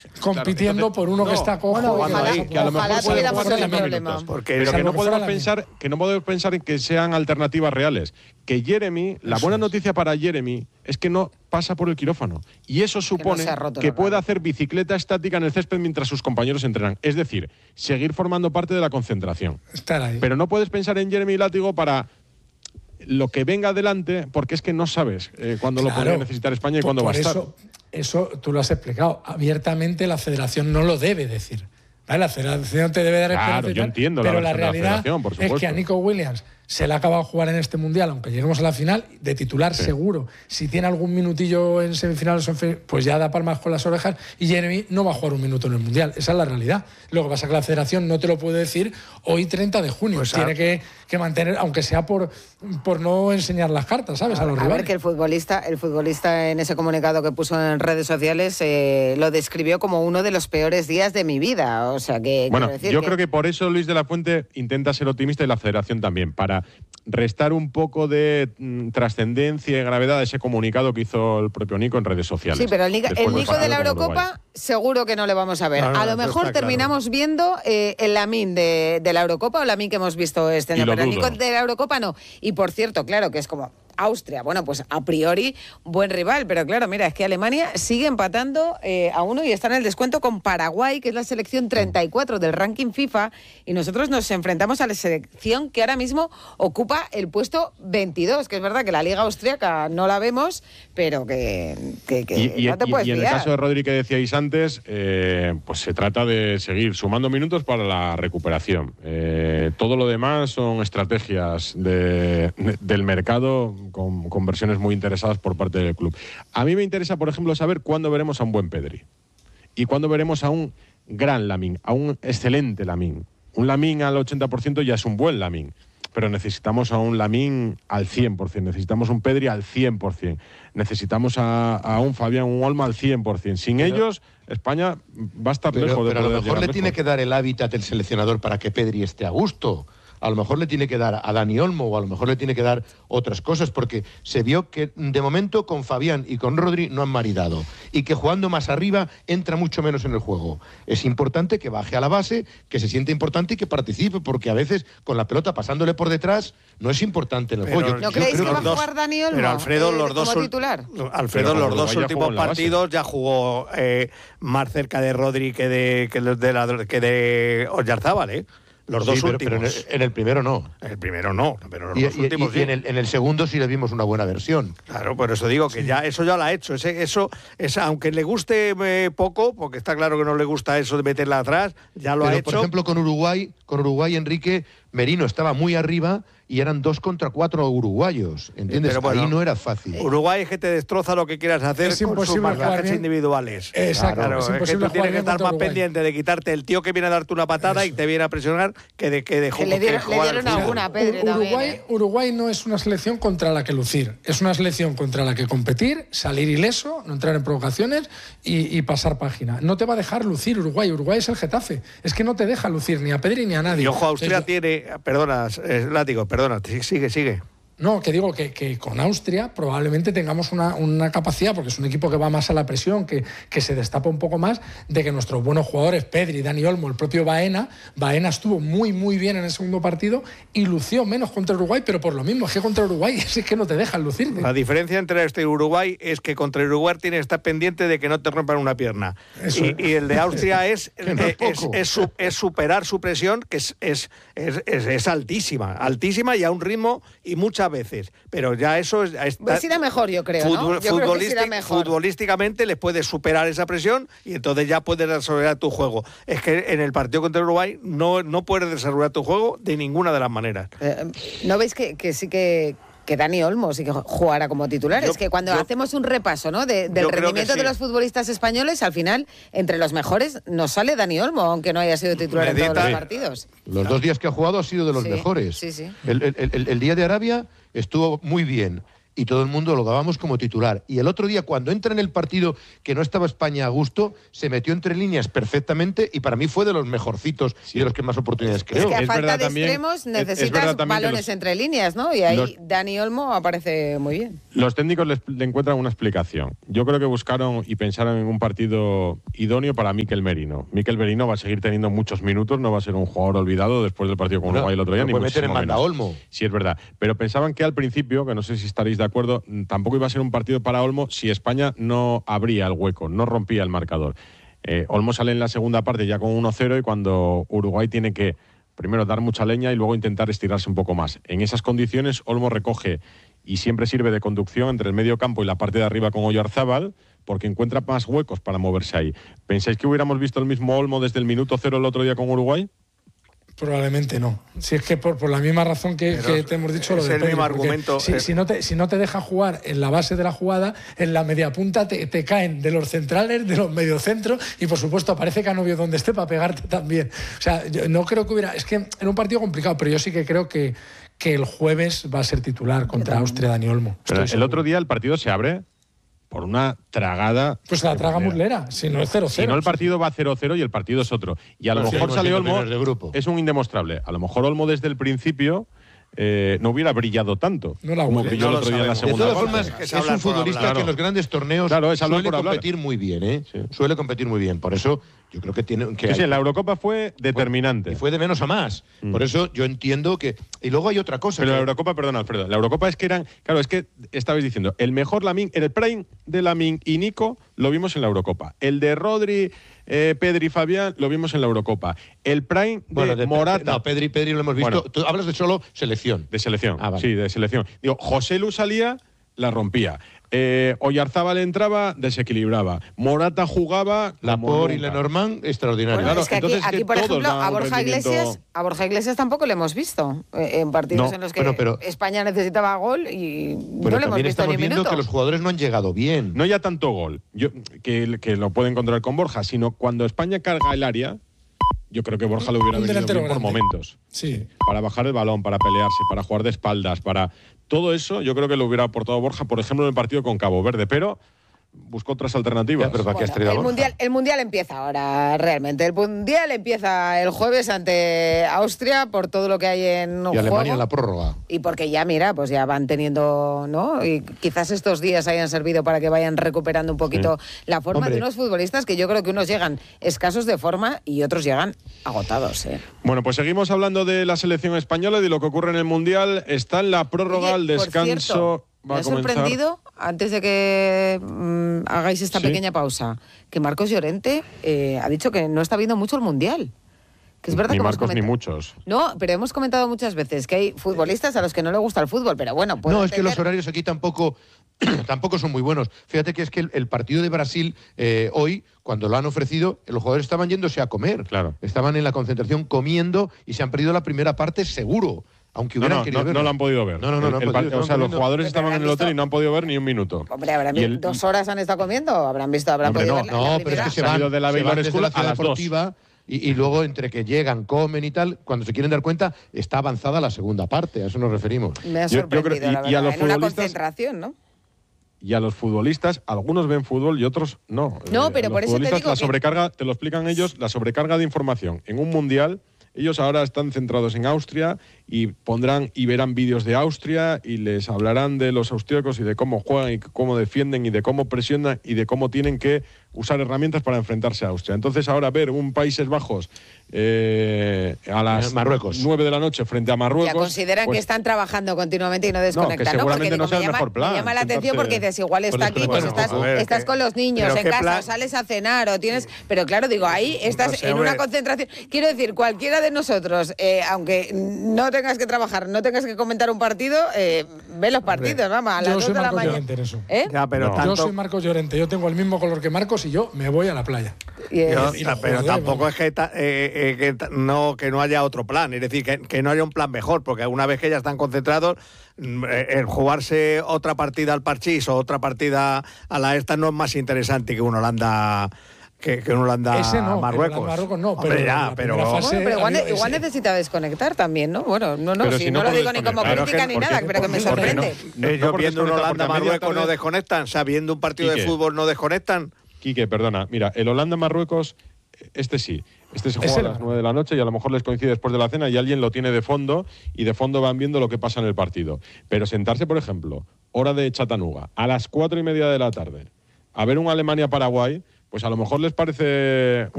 compitiendo por uno que está cojo. Que a lo mejor puede jugar ese problema. Pero que no podemos pensar en que sean alternativas reales. Que Jeremy, la buena noticia para Jeremy es que no pasa por el quirófano. Y eso supone que puede hacer bicicleta estática en el césped mientras sus compañeros entrenan. Es decir, seguir formando parte de la concentración. Estar ahí. Pero no puedes pensar en Jeremy Látigo para lo que venga adelante, porque es que no sabes cuándo lo podría necesitar España y cuándo va a estar. Eso tú lo has explicado. Abiertamente la federación no lo debe decir. ¿Vale? La federación te debe dar esperanza. Yo entiendo pero la realidad es que a Nico Williams se le ha acabado de jugar en este Mundial, aunque lleguemos a la final, de titular seguro. Si tiene algún minutillo en semifinales, pues ya da palmas con las orejas, y Jeremy no va a jugar un minuto en el Mundial. Esa es la realidad. Lo que pasa es que la federación no te lo puede decir hoy 30 de junio. Pues tiene que mantener, aunque sea por no enseñar las cartas, ¿sabes? A los rivales. A ver, que el futbolista en ese comunicado que puso en redes sociales lo describió como uno de los peores días de mi vida. O sea que... Bueno, yo creo que por eso Luis de la Fuente intenta ser optimista y la federación también, para restar un poco de trascendencia y gravedad a ese comunicado que hizo el propio Nico en redes sociales. Sí, pero el Nico de la Eurocopa seguro que no le vamos a ver. A lo mejor terminamos viendo el Lamine de la Eurocopa o el Lamine que hemos visto este año, pero el Nico de la Eurocopa no. Y por cierto, claro, que es como Austria, bueno, pues a priori buen rival, pero claro, mira, es que Alemania sigue empatando a 1 y está en el descuento con Paraguay, que es la selección 34 del ranking FIFA, y nosotros nos enfrentamos a la selección que ahora mismo ocupa el puesto 22, que es verdad que la Liga Austríaca no la vemos, pero que no te puedes fiar. Y en el caso de Rodri que decíais antes, pues se trata de seguir sumando minutos para la recuperación. Todo lo demás son estrategias del mercado con versiones muy interesadas por parte del club. A mí me interesa, por ejemplo, saber cuándo veremos a un buen Pedri y cuándo veremos a un gran Lamine, a un excelente Lamine. Un Lamine al 80% ya es un buen Lamine, pero necesitamos a un Lamine al 100%, necesitamos un Pedri al 100%, necesitamos a un Fabián, un Olmo al 100%. Sin ellos, España va a estar lejos de poder llegar lejos. Pero a lo mejor le tiene que dar el hábitat el seleccionador para que Pedri esté a gusto. A lo mejor le tiene que dar a Dani Olmo o a lo mejor le tiene que dar otras cosas, porque se vio que de momento con Fabián y con Rodri no han maridado y que jugando más arriba entra mucho menos en el juego. Es importante que baje a la base, que se siente importante y que participe, porque a veces con la pelota pasándole por detrás no es importante en el juego. ¿No creéis que va a jugar Dani Olmo? Pero Alfredo, los dos últimos partidos ya jugó más cerca de Rodri que de Oyarzábal, ¿eh? Los dos últimos. Pero en el primero no. En el primero no, pero los dos últimos sí. En el segundo sí le vimos una buena versión. Claro, por eso digo que eso ya lo ha hecho. Aunque le guste poco, porque está claro que no le gusta eso de meterla atrás, ya lo ha hecho. Por ejemplo, con Uruguay, Enrique, Merino estaba muy arriba y eran 2 contra 4 uruguayos, ¿entiendes? Pero bueno, ahí no era fácil. Uruguay es que te destroza lo que quieras hacer con sus marcajes individuales. Exacto. Claro, es que tú tienes que estar más pendiente de quitarte el tío que viene a darte una patada y te viene a presionar que de le dieron alguna a Pedri también. Uruguay no es una selección contra la que lucir, es una selección contra la que competir, salir ileso, no entrar en provocaciones y pasar página. No te va a dejar lucir Uruguay. Uruguay es el Getafe. Es que no te deja lucir ni a Pedri ni a nadie. Y ojo, Austria tiene... Perdona, Látigo, sigue. No, que digo que con Austria probablemente tengamos una capacidad, porque es un equipo que va más a la presión, que se destapa un poco más, de que nuestros buenos jugadores, Pedri, Dani Olmo, el propio Baena estuvo muy, muy bien en el segundo partido y lució menos contra Uruguay, pero por lo mismo, es que contra Uruguay es que no te dejan lucir. La diferencia entre este y Uruguay es que contra Uruguay tienes que estar pendiente de que no te rompan una pierna. Y el de Austria es superar su presión, que es altísima y a un ritmo y muchas veces, pero ya eso pues irá mejor, yo creo, ¿no? Futbolísticamente les puedes superar esa presión y entonces ya puedes desarrollar tu juego. Es que en el partido contra Uruguay no puedes desarrollar tu juego de ninguna de las maneras. ¿No veis que sí que Dani Olmo sí que jugará como titular? Es que cuando hacemos un repaso, ¿no, del rendimiento de los futbolistas españoles, al final, entre los mejores, nos sale Dani Olmo, aunque no haya sido titular en todos los partidos. Los 2 días que ha jugado ha sido de los mejores. Sí. El día de Arabia estuvo muy bien. y todo el mundo lo dábamos como titular. Y el otro día, cuando entra en el partido que no estaba España a gusto, se metió entre líneas perfectamente y para mí fue de los mejorcitos y de los que más oportunidades creó. Es que a falta de extremos necesitas balones entre líneas, ¿no? Y ahí Dani Olmo aparece muy bien. Los técnicos le encuentran una explicación. Yo creo que buscaron y pensaron en un partido idóneo para Mikel Merino. Mikel Merino va a seguir teniendo muchos minutos, no va a ser un jugador olvidado después del partido con Uruguay el otro día. Ni puede meter en banda Olmo. Sí, es verdad. Pero pensaban que al principio, que no sé si estaréis de acuerdo, tampoco iba a ser un partido para Olmo si España no abría el hueco, no rompía el marcador. Olmo sale en la segunda parte ya con 1-0 y cuando Uruguay tiene que primero dar mucha leña y luego intentar estirarse un poco más. En esas condiciones, Olmo recoge y siempre sirve de conducción entre el medio campo y la parte de arriba con Oyarzábal, porque encuentra más huecos para moverse ahí. ¿Pensáis que hubiéramos visto el mismo Olmo desde el minuto 0 el otro día con Uruguay? Probablemente no. Si es que por la misma razón que te hemos dicho lo de el mismo argumento. Si no te deja jugar en la base de la jugada, en la media punta te caen de los centrales, de los mediocentros y por supuesto aparece Canovio donde esté para pegarte también. O sea, yo no creo que hubiera... Es que era un partido complicado, pero yo sí que creo que el jueves va a ser titular contra Austria Dani Olmo. Pero el otro día el partido se abre por una tragada. Pues la traga Muslera, si no es 0-0. Si no, el partido va 0-0 y el partido es otro. Y a lo mejor sale Olmo, es un indemostrable. A lo mejor Olmo desde el principio no hubiera brillado tanto como brilló el otro día en la segunda parte. De todas formas, es un futbolista que en los grandes torneos suele competir muy bien, ¿eh? Sí. Suele competir muy bien. Por eso yo creo que tiene que... Sí, la Eurocopa fue determinante. Y fue de menos a más. Por eso yo entiendo que... Y luego hay otra cosa. Pero la Eurocopa, perdón, Alfredo, la Eurocopa es que eran... Claro, es que estabais diciendo, el mejor Lamine, el prime de Lamine y Nico lo vimos en la Eurocopa. El de Rodri, Pedri y Fabián lo vimos en la Eurocopa. El prime de Morata... No, Pedri lo hemos visto. Bueno, tú hablas de solo selección. De selección, vale. Sí, de selección. Digo, José Lu salía, la rompía. Oyarzábal entraba, desequilibraba. Morata jugaba. Laporte y Lenormand, extraordinario. Bueno, claro, es que entonces, aquí por ejemplo, a Borja Iglesias tampoco le hemos visto en partidos en los que España necesitaba gol y no le hemos visto ni un minuto. Que los jugadores no han llegado bien. No ya tanto gol, que lo puede encontrar con Borja, sino cuando España carga el área. Yo creo que Borja lo hubiera venido bien por momentos. Sí. Para bajar el balón, para pelearse, para jugar de espaldas, para... Todo eso yo creo que lo hubiera aportado Borja, por ejemplo, en el partido con Cabo Verde, pero buscó otras alternativas. Pero ¿para qué has traído a Borja? El Mundial empieza ahora, realmente. El Mundial empieza el jueves ante Austria por todo lo que hay en juego. Y Alemania en la prórroga. Y porque ya, mira, pues ya van teniendo, ¿no? Y quizás estos días hayan servido para que vayan recuperando un poquito la forma de unos futbolistas que yo creo que unos llegan escasos de forma y otros llegan agotados, ¿eh? Bueno, pues seguimos hablando de la selección española y de lo que ocurre en el Mundial. Está en la prórroga, el descanso... Me ha sorprendido, antes de que hagáis esta pequeña pausa, que Marcos Llorente ha dicho que no está viendo mucho el Mundial. Que es verdad ni que Marcos ni muchos. No, pero hemos comentado muchas veces que hay futbolistas a los que no les gusta el fútbol, pero bueno... No, es que los horarios aquí tampoco son muy buenos. Fíjate que es que el partido de Brasil hoy, cuando lo han ofrecido, los jugadores estaban yéndose a comer. Claro. Estaban en la concentración comiendo y se han perdido la primera parte seguro. Aunque hubieran querido verlo. No lo han podido ver. O sea, los jugadores estaban en el hotel y no han podido ver ni un minuto. Hombre, ¿habrán visto 2 horas han estado comiendo? ¿Habrán podido ver la pero es que se van de la Baylor School a las 2. Y luego, entre que llegan, comen y tal, cuando se quieren dar cuenta, está avanzada la segunda parte. A eso nos referimos. Me ha sorprendido, la verdad, en una concentración, ¿no? Y a los futbolistas, algunos ven fútbol y otros no. No, pero por eso te digo la sobrecarga, te lo explican ellos, la sobrecarga de información en un mundial. Ellos ahora están centrados en Austria y pondrán y verán vídeos de Austria y les hablarán de los austríacos y de cómo juegan y cómo defienden y de cómo presionan y de cómo tienen que usar herramientas para enfrentarse a Austria. Entonces ahora ver un Países Bajos a las Marruecos 9 de la noche frente a Marruecos... Ya consideran que están trabajando continuamente y no desconectan. No, que seguramente no sea el mejor plan. Me llama la atención porque dices, igual está aquí, pues estás con los niños en casa, o sales a cenar o tienes... Pero claro, digo, ahí estás en una concentración. Quiero decir, cualquiera de nosotros, aunque no tengas que trabajar, no tengas que comentar un partido, ve los partidos, vamos, a las 2 de la mañana. Yo soy Marcos Llorente, yo tengo el mismo color que Marcos y yo me voy a la playa. Pero tampoco es que no haya otro plan, es decir, que no haya un plan mejor, porque una vez que ya están concentrados, el jugarse otra partida al parchís o otra partida a la esta no es más interesante que una Holanda que en Holanda-Marruecos. Marruecos no, pero igual necesita desconectar también, ¿no? Bueno, si no lo digo ni como crítica ni nada, pero que me sorprende. Ellos viendo un Holanda-Marruecos no desconectan, sabiendo un partido de fútbol no desconectan. Quique, perdona, mira, el Holanda-Marruecos, este sí. Este se juega a las 9 de la noche y a lo mejor les coincide después de la cena y alguien lo tiene de fondo y de fondo van viendo lo que pasa en el partido. Pero sentarse, por ejemplo, hora de Chattanooga, a las 4:30 de la tarde, a ver un Alemania-Paraguay, pues a lo mejor les parece